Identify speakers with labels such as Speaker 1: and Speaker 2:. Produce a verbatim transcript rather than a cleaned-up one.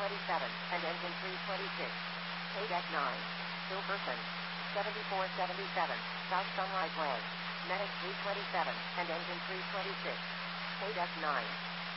Speaker 1: twenty-seven, and engine three twenty-six. K-Deck nine. Silverton. seventy-four seventy-seven, South Sunrise Way. Medic three twenty-seven, and engine three twenty-six. K-Deck nine.